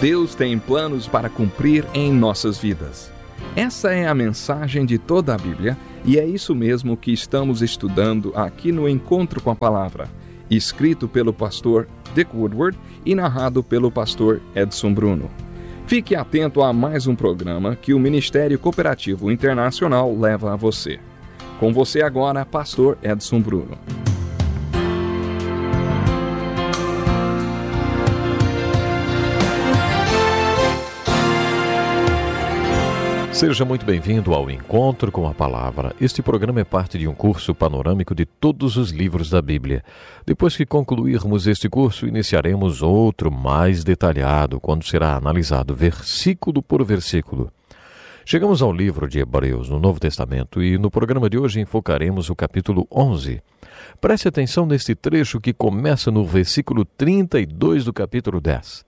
Deus tem planos para cumprir em nossas vidas. Essa é a mensagem de toda a Bíblia e é isso mesmo que estamos estudando aqui no Encontro com a Palavra, escrito pelo pastor Dick Woodward e narrado pelo pastor Edson Bruno. Fique atento a mais um programa que o Ministério Cooperativo Internacional leva a você. Com você agora, pastor Edson Bruno. Seja muito bem-vindo ao Encontro com a Palavra. Este programa é parte de um curso panorâmico de todos os livros da Bíblia. Depois que concluirmos este curso, iniciaremos outro mais detalhado, quando será analisado versículo por versículo. Chegamos ao livro de Hebreus, no Novo Testamento, e no programa de hoje enfocaremos o capítulo 11. Preste atenção neste trecho que começa no versículo 32 do capítulo 10.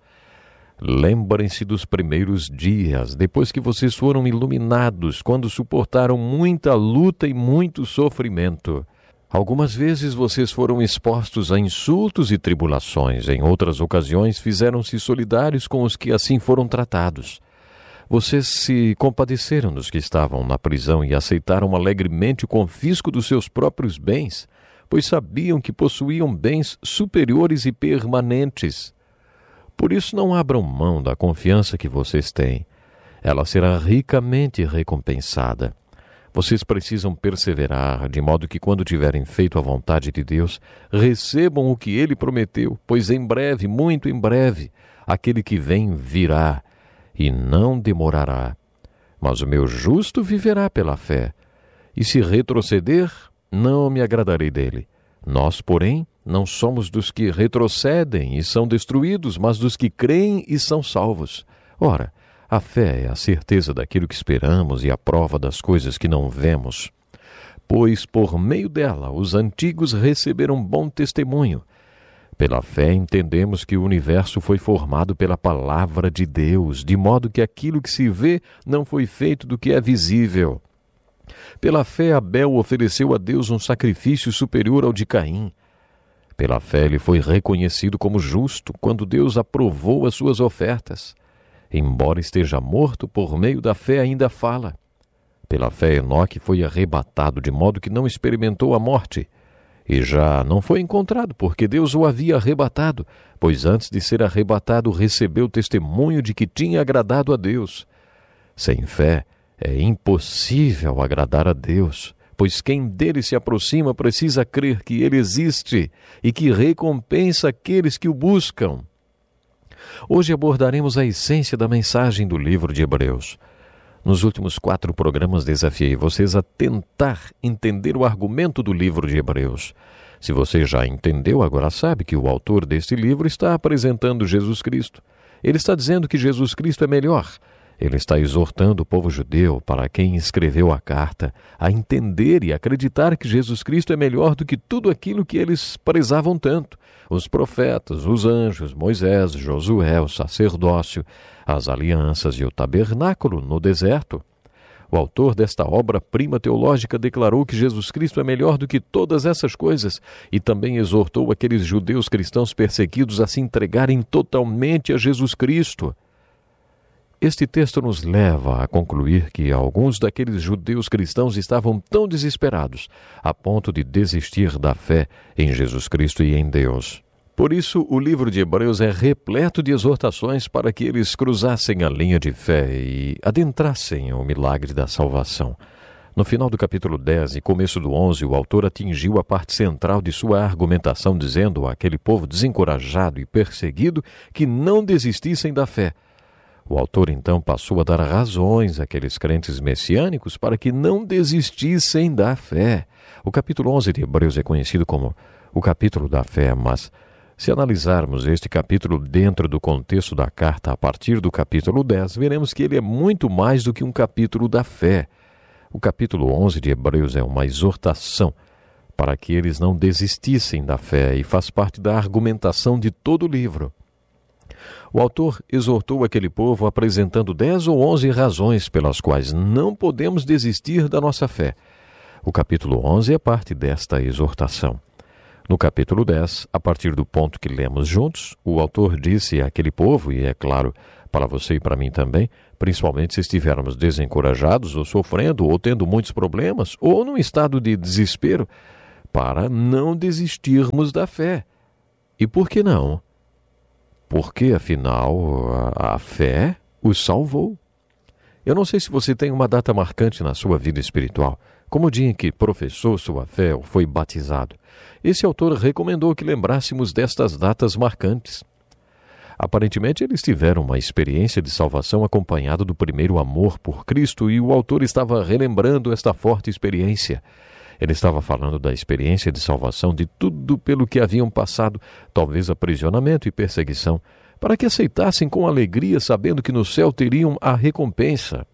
Lembrem-se dos primeiros dias, depois que vocês foram iluminados, quando suportaram muita luta e muito sofrimento. Algumas vezes vocês foram expostos a insultos e tribulações, em outras ocasiões fizeram-se solidários com os que assim foram tratados. Vocês se compadeceram dos que estavam na prisão e aceitaram alegremente o confisco dos seus próprios bens, pois sabiam que possuíam bens superiores e permanentes. Por isso não abram mão da confiança que vocês têm. Ela será ricamente recompensada. Vocês precisam perseverar, de modo que quando tiverem feito a vontade de Deus, recebam o que Ele prometeu, pois em breve, muito em breve, aquele que vem virá e não demorará. Mas o meu justo viverá pela fé, e se retroceder, não me agradarei dele. Nós, porém, não somos dos que retrocedem e são destruídos, mas dos que creem e são salvos. Ora, a fé é a certeza daquilo que esperamos e a prova das coisas que não vemos. Pois por meio dela os antigos receberam bom testemunho. Pela fé entendemos que o universo foi formado pela palavra de Deus, de modo que aquilo que se vê não foi feito do que é visível. Pela fé Abel ofereceu a Deus um sacrifício superior ao de Caim. Pela fé ele foi reconhecido como justo quando Deus aprovou as suas ofertas. Embora esteja morto, por meio da fé ainda fala. Pela fé Enoque foi arrebatado, de modo que não experimentou a morte. E já não foi encontrado, porque Deus o havia arrebatado, pois antes de ser arrebatado recebeu testemunho de que tinha agradado a Deus. Sem fé é impossível agradar a Deus, pois quem dele se aproxima precisa crer que ele existe e que recompensa aqueles que o buscam. Hoje abordaremos a essência da mensagem do livro de Hebreus. Nos últimos 4 programas desafiei vocês a tentar entender o argumento do livro de Hebreus. Se você já entendeu, agora sabe que o autor deste livro está apresentando Jesus Cristo. Ele está dizendo que Jesus Cristo é melhor. Ele está exortando o povo judeu, para quem escreveu a carta, a entender e acreditar que Jesus Cristo é melhor do que tudo aquilo que eles prezavam tanto. Os profetas, os anjos, Moisés, Josué, o sacerdócio, as alianças e o tabernáculo no deserto. O autor desta obra-prima teológica declarou que Jesus Cristo é melhor do que todas essas coisas e também exortou aqueles judeus cristãos perseguidos a se entregarem totalmente a Jesus Cristo. Este texto nos leva a concluir que alguns daqueles judeus cristãos estavam tão desesperados a ponto de desistir da fé em Jesus Cristo e em Deus. Por isso, o livro de Hebreus é repleto de exortações para que eles cruzassem a linha de fé e adentrassem o milagre da salvação. No final do capítulo 10 e começo do 11, o autor atingiu a parte central de sua argumentação, dizendo àquele povo desencorajado e perseguido que não desistissem da fé. O autor, então, passou a dar razões àqueles crentes messiânicos para que não desistissem da fé. O capítulo 11 de Hebreus é conhecido como o capítulo da fé, mas se analisarmos este capítulo dentro do contexto da carta a partir do capítulo 10, veremos que ele é muito mais do que um capítulo da fé. O capítulo 11 de Hebreus é uma exortação para que eles não desistissem da fé e faz parte da argumentação de todo o livro. O autor exortou aquele povo apresentando 10 ou 11 razões pelas quais não podemos desistir da nossa fé. O capítulo 11 é parte desta exortação. No capítulo 10, a partir do ponto que lemos juntos, o autor disse àquele povo, e é claro, para você e para mim também, principalmente se estivermos desencorajados ou sofrendo ou tendo muitos problemas ou num estado de desespero, para não desistirmos da fé. E por que não? Porque, afinal, a fé os salvou. Eu não sei se você tem uma data marcante na sua vida espiritual, como o dia em que professou sua fé ou foi batizado. Esse autor recomendou que lembrássemos destas datas marcantes. Aparentemente, eles tiveram uma experiência de salvação acompanhada do primeiro amor por Cristo e o autor estava relembrando esta forte experiência. Ele estava falando da experiência de salvação, de tudo pelo que haviam passado, talvez aprisionamento e perseguição, para que aceitassem com alegria, sabendo que no céu teriam a recompensa.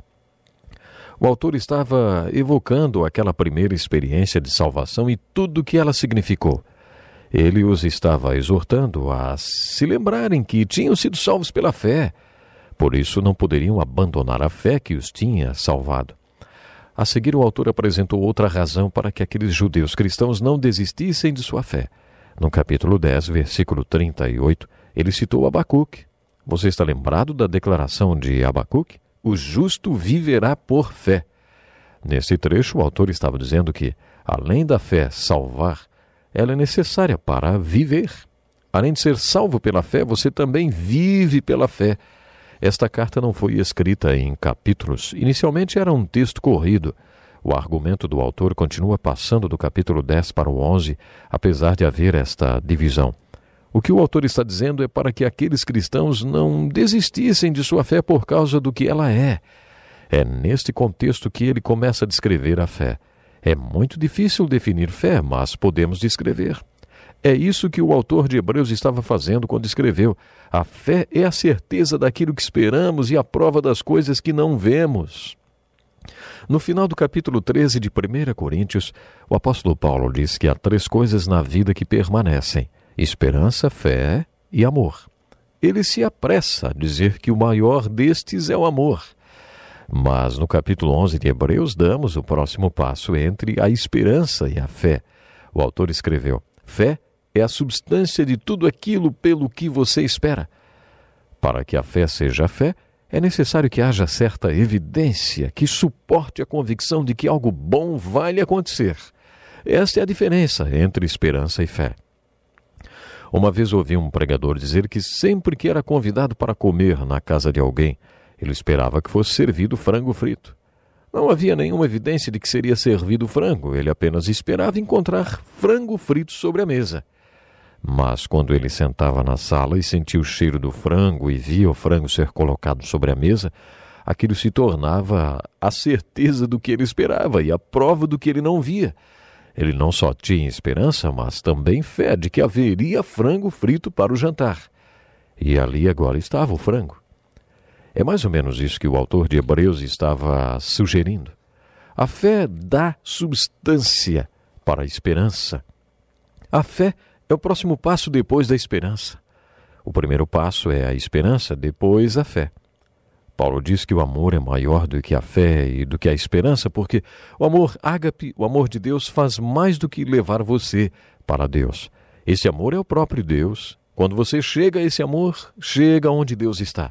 O autor estava evocando aquela primeira experiência de salvação e tudo o que ela significou. Ele os estava exortando a se lembrarem que tinham sido salvos pela fé. Por isso não poderiam abandonar a fé que os tinha salvado. A seguir, o autor apresentou outra razão para que aqueles judeus cristãos não desistissem de sua fé. No capítulo 10, versículo 38, ele citou Abacuque. Você está lembrado da declaração de Abacuque? O justo viverá por fé. Nesse trecho, o autor estava dizendo que, além da fé salvar, ela é necessária para viver. Além de ser salvo pela fé, você também vive pela fé. Esta carta não foi escrita em capítulos. Inicialmente era um texto corrido. O argumento do autor continua passando do capítulo 10 para o 11, apesar de haver esta divisão. O que o autor está dizendo é para que aqueles cristãos não desistissem de sua fé por causa do que ela é. É neste contexto que ele começa a descrever a fé. É muito difícil definir fé, mas podemos descrever. É isso que o autor de Hebreus estava fazendo quando escreveu: a fé é a certeza daquilo que esperamos e a prova das coisas que não vemos. No final do capítulo 13 de 1 Coríntios, o apóstolo Paulo diz que há 3 coisas na vida que permanecem: esperança, fé e amor. Ele se apressa a dizer que o maior destes é o amor. Mas no capítulo 11 de Hebreus damos o próximo passo entre a esperança e a fé. O autor escreveu: fé é a substância de tudo aquilo pelo que você espera. Para que a fé seja fé, é necessário que haja certa evidência que suporte a convicção de que algo bom vai lhe acontecer. Esta é a diferença entre esperança e fé. Uma vez ouvi um pregador dizer que sempre que era convidado para comer na casa de alguém, ele esperava que fosse servido frango frito. Não havia nenhuma evidência de que seria servido frango, ele apenas esperava encontrar frango frito sobre a mesa. Mas quando ele sentava na sala e sentia o cheiro do frango e via o frango ser colocado sobre a mesa, aquilo se tornava a certeza do que ele esperava e a prova do que ele não via. Ele não só tinha esperança, mas também fé de que haveria frango frito para o jantar. E ali agora estava o frango. É mais ou menos isso que o autor de Hebreus estava sugerindo. A fé dá substância para a esperança. A fé é o próximo passo depois da esperança. O primeiro passo é a esperança, depois a fé. Paulo diz que o amor é maior do que a fé e do que a esperança, porque o amor ágape, o amor de Deus, faz mais do que levar você para Deus. Esse amor é o próprio Deus. Quando você chega a esse amor, chega onde Deus está.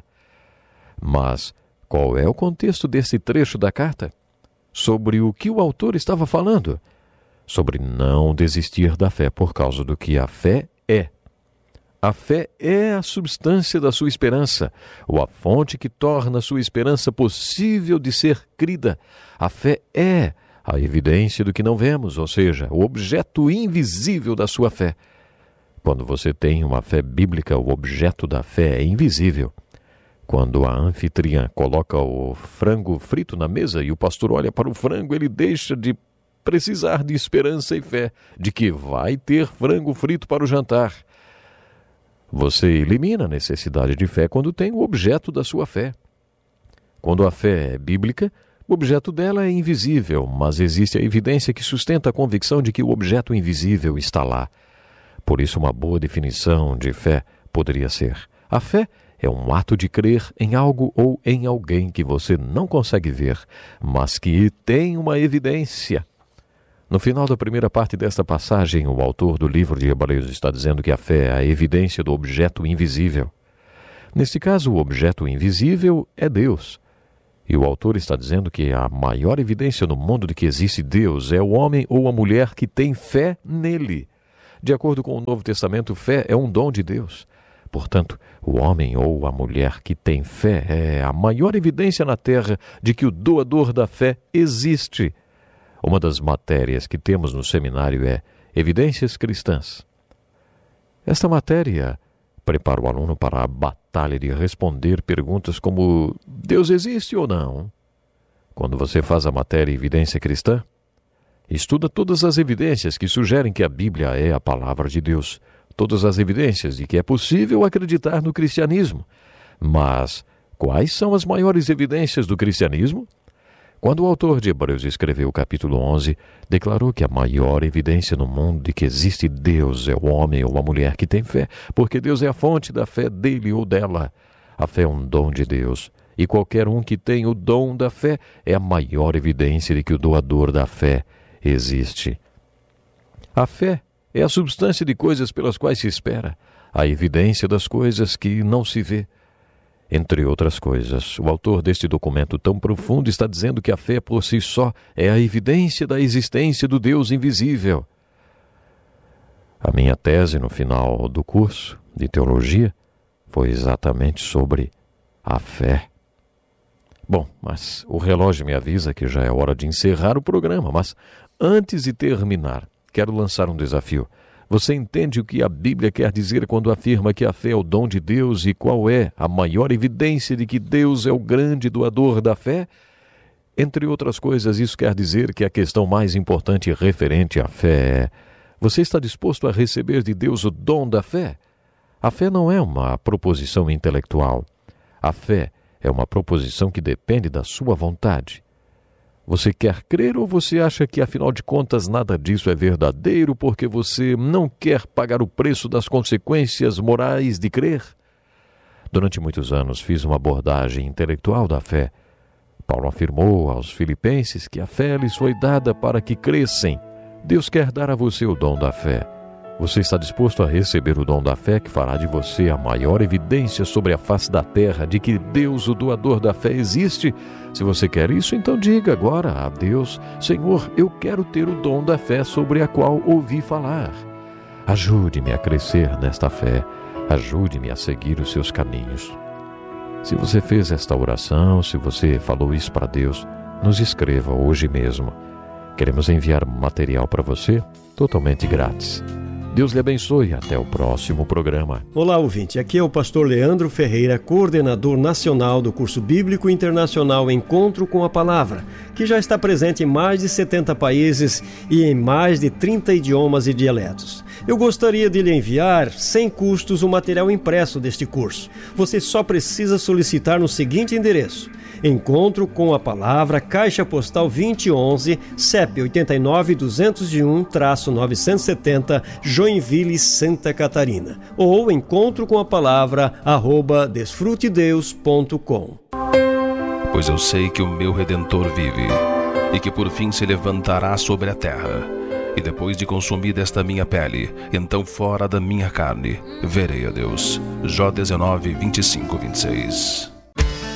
Mas qual é o contexto desse trecho da carta? Sobre o que o autor estava falando? Sobre não desistir da fé por causa do que a fé é. A fé é a substância da sua esperança, ou a fonte que torna a sua esperança possível de ser crida. A fé é a evidência do que não vemos, ou seja, o objeto invisível da sua fé. Quando você tem uma fé bíblica, o objeto da fé é invisível. Quando a anfitriã coloca o frango frito na mesa e o pastor olha para o frango, ele deixa de precisar de esperança e fé, de que vai ter frango frito para o jantar. Você elimina a necessidade de fé quando tem o objeto da sua fé. Quando a fé é bíblica, o objeto dela é invisível, mas existe a evidência que sustenta a convicção de que o objeto invisível está lá. Por isso, uma boa definição de fé poderia ser: a fé é um ato de crer em algo ou em alguém que você não consegue ver, mas que tem uma evidência. No final da primeira parte desta passagem, o autor do livro de Hebreus está dizendo que a fé é a evidência do objeto invisível. Neste caso, o objeto invisível é Deus. E o autor está dizendo que a maior evidência no mundo de que existe Deus é o homem ou a mulher que tem fé nele. De acordo com o Novo Testamento, fé é um dom de Deus. Portanto, o homem ou a mulher que tem fé é a maior evidência na terra de que o doador da fé existe. Uma das matérias que temos no seminário é Evidências Cristãs. Esta matéria prepara o aluno para a batalha de responder perguntas como: Deus existe ou não? Quando você faz a matéria Evidência Cristã, estuda todas as evidências que sugerem que a Bíblia é a palavra de Deus, todas as evidências de que é possível acreditar no cristianismo. Mas quais são as maiores evidências do cristianismo? Quando o autor de Hebreus escreveu o capítulo 11, declarou que a maior evidência no mundo de que existe Deus é o homem ou a mulher que tem fé, porque Deus é a fonte da fé dele ou dela. A fé é um dom de Deus, e qualquer um que tem o dom da fé é a maior evidência de que o doador da fé existe. A fé é a substância de coisas pelas quais se espera, a evidência das coisas que não se vê. Entre outras coisas, o autor deste documento tão profundo está dizendo que a fé por si só é a evidência da existência do Deus invisível. A minha tese no final do curso de teologia foi exatamente sobre a fé. Bom, mas o relógio me avisa que já é hora de encerrar o programa, mas antes de terminar, quero lançar um desafio. Você entende o que a Bíblia quer dizer quando afirma que a fé é o dom de Deus e qual é a maior evidência de que Deus é o grande doador da fé? Entre outras coisas, isso quer dizer que a questão mais importante referente à fé é: você está disposto a receber de Deus o dom da fé? A fé não é uma proposição intelectual. A fé é uma proposição que depende da sua vontade. Você quer crer ou você acha que, afinal de contas, nada disso é verdadeiro porque você não quer pagar o preço das consequências morais de crer? Durante muitos anos fiz uma abordagem intelectual da fé. Paulo afirmou aos filipenses que a fé lhes foi dada para que crescem. Deus quer dar a você o dom da fé. Você está disposto a receber o dom da fé que fará de você a maior evidência sobre a face da terra de que Deus, o doador da fé, existe? Se você quer isso, então diga agora a Deus: Senhor, eu quero ter o dom da fé sobre a qual ouvi falar. Ajude-me a crescer nesta fé. Ajude-me a seguir os seus caminhos. Se você fez esta oração, se você falou isso para Deus, nos escreva hoje mesmo. Queremos enviar material para você totalmente grátis. Deus lhe abençoe. Até o próximo programa. Olá, ouvinte. Aqui é o pastor Leandro Ferreira, coordenador nacional do curso bíblico internacional Encontro com a Palavra, que já está presente em mais de 70 países e em mais de 30 idiomas e dialetos. Eu gostaria de lhe enviar, sem custos, o material impresso deste curso. Você só precisa solicitar no seguinte endereço: Encontro com a Palavra, Caixa Postal 2011, CEP 89-201-970, Joinville, Santa Catarina. Ou encontro com a palavra @desfrutedeus.com. Pois eu sei que o meu Redentor vive, e que por fim se levantará sobre a terra. E depois de consumida esta minha pele, então fora da minha carne, verei a Deus. Jó 19, 25, 26.